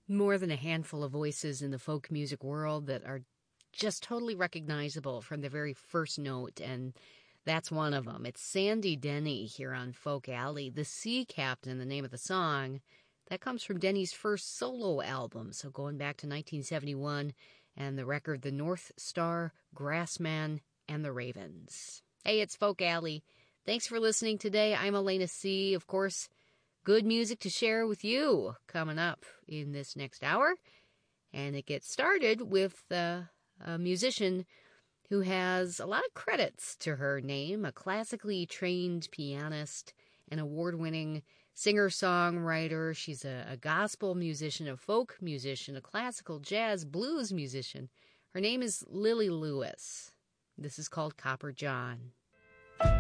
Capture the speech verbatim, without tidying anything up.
more than a handful of voices in the folk music world that are just totally recognizable from the very first note, and that's one of them. It's Sandy Denny here on Folk Alley. The Sea Captain, the name of the song, that comes from Denny's first solo album, so going back to nineteen seventy-one, and the record The North Star, Grassman, and the Ravens. Hey, it's Folk Alley. Thanks for listening today. I'm Elena C. Of course, good music to share with you coming up in this next hour. And it gets started with uh, a musician who has a lot of credits to her name, a classically trained pianist, an award-winning singer-songwriter. She's a, a gospel musician, a folk musician, a classical jazz blues musician. Her name is Lily Lewis. This is called Copper John.